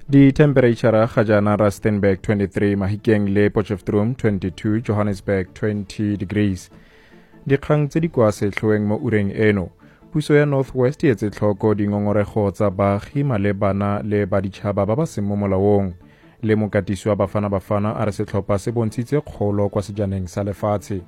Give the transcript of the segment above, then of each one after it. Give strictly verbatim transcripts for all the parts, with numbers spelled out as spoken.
Di temperature ga jana Rustenburg twenty-three, Mahikeng le Potchefstroom twenty-two, Johannesburg twenty degrees. Dikgang tse di kwa setlhoeng mo ureng eno. Puso ya Northwest e etse tlhoko dingongorego tsa baagi malebana le baditšhaba ba ba seng mo molaong. Le mokatisi wa Bafana Bafana a re setlhopha se bontshitse kgolo kwa sejaneng sa lefatshe.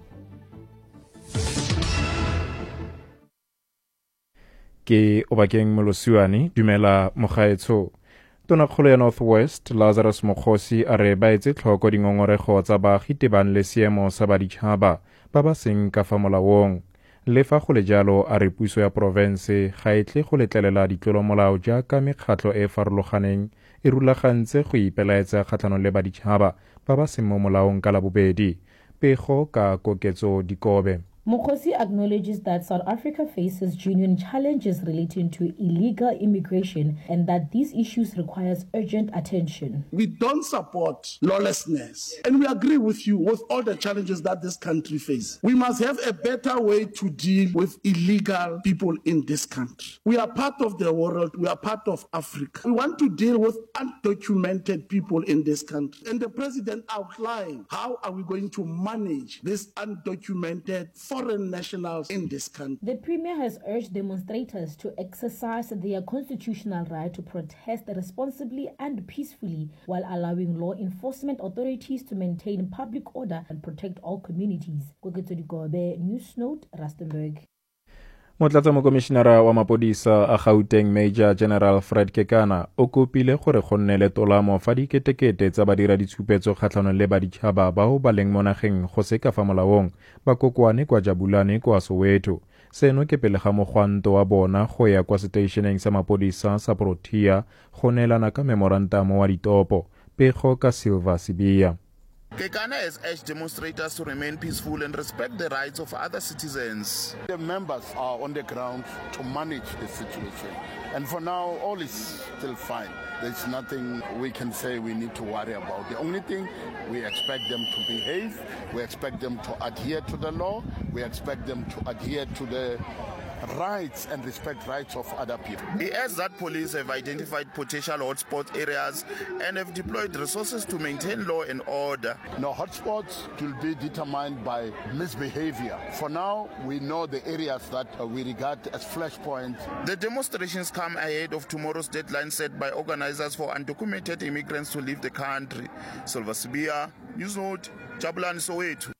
Ke Obakeng Molosiwane, dumela mogaetsho. Tonakgolo ya Northwest Lazarus Mokgosi a re ba etse tlhoko dingongorego tsa baagi tebang le seemo sa baditšhaba ba ba seng ka fa molaong. Le fa go le jalo a re puso ya province ga e tle go letlelela ditlolomolao jaaka mekgatlo e farologaneng e rulagantse go ipelaetsa kgatlhanong le baditšhaba ba ba seng mo molaong ka labobedi. Pego ka koketso dikobe. Mokhosi acknowledges that South Africa faces genuine challenges relating to illegal immigration and that these issues requires urgent attention. We don't support lawlessness, and we agree with you with all the challenges that this country faces. We must have a better way to deal with illegal people in this country. We are part of the world. We are part of Africa. We want to deal with undocumented people in this country. And the president outlined how are we going to manage this undocumented foreign nationals in this country. The Premier has urged demonstrators to exercise their constitutional right to protest responsibly and peacefully while allowing law enforcement authorities to maintain public order and protect all communities. Koketso dikobe, News Note, Rustenburg. Motlatsa mokomishinara wa mapodisa a Gauteng Major General Fred Kekana o kopile gore go nne le tolamo fa diketekete tsa badira ditshupetso kgatlhanong le baditšhaba bao ba leng mo nageng go se ka fa molaong ba kokwane kwa Jabulane kwa Soweto. Seno ke pele ga mogwanto wa bona go ya kwa setationeng sa mapodisa sa Protea go neelana ka memorantamo wa ditopo. Pego ka Silva Sibia. Kekana has urged demonstrators to remain peaceful and respect the rights of other citizens. The members are on the ground to manage the situation. And for now, all is still fine. There's nothing we can say we need to worry about. The only thing, we expect them to behave. We expect them to adhere to the law. We expect them to adhere to the rights and respect rights of other people. He adds that police have identified potential hotspot areas and have deployed resources to maintain law and order. No, hotspots will be determined by misbehavior. For now, we know the areas that uh, we regard as flashpoints. The demonstrations come ahead of tomorrow's deadline set by organizers for undocumented immigrants to leave the country. Silva Sibia, News Note, Jabulane, Soweto.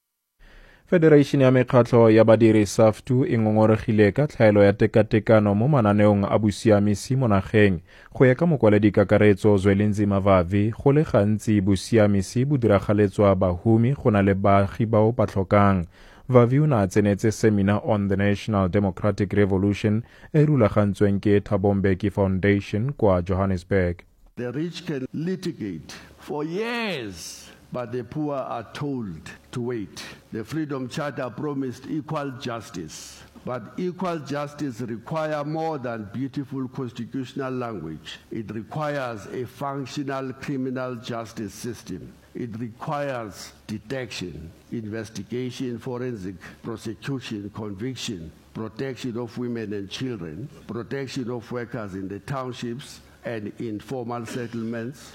Federation ya mekgatlo ya badiri SAFTU e ngongoregile ka tlhaelo ya tekatekano mo mananeong a bosiamisi mo nageng. Go ya ka mokwaledi kakaretso Zwelinzima Vavi, go le gantsi bosiamisi bo diragaletswa bahumi go na le baagi bao ba tlhokang. Vavi o na tsenetse seminar on the National Democratic Revolution e rulagantsweng ke Thabo Mbeki Foundation kwa Johannesburg. The rich can litigate for years, but the poor are told to wait. The Freedom Charter promised equal justice, but equal justice requires more than beautiful constitutional language. It requires a functional criminal justice system. It requires detection, investigation, forensic prosecution, conviction, protection of women and children, protection of workers in the townships and informal settlements.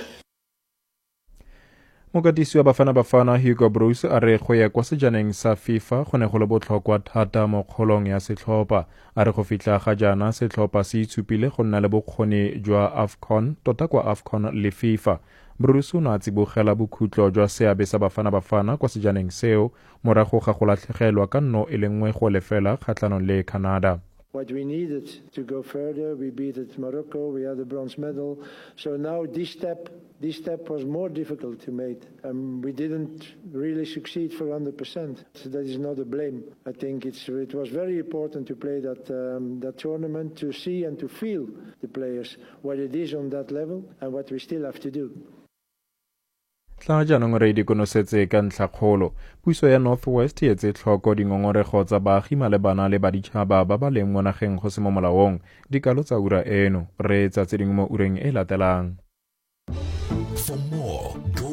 Mokatisi wa Bafana Bafana Hugo Bruce a re go ya kwa sejaneng sa FIFA go ne go le botlhokwa thata mo kgolong ya setlhopha. A re go fitlha ga jana setlhopha se itshupile go nna le bokgoni jwa AFCON tota kwa AFCON le FIFA. Bruce o ne a tsibogela bokhutlo jwa seabe sa Bafana Bafana kwa sejaneng seo morago ga go latlhegelwa ka nno e le nngwe go lefela kgatlhanong le Canada. What we needed to go further, we beat Morocco, we had a bronze medal. So now this step, this step was more difficult to make. Um, we didn't really succeed for one hundred percent. So that is not a blame. I think it's, it was very important to play that, um, that tournament, to see and to feel the players, what it is on that level and what we still have to do. Tla jaanong re di konosetse ka ntlhakgolo. Puso ya Northwest e etse tlhoko dingongorego tsa baagi malebana le baditšhaba ba ba leng mo nageng go se mo molaong. Dikalo tsa ura eno re tsa tse dingwe mo ureng e latelang. For more,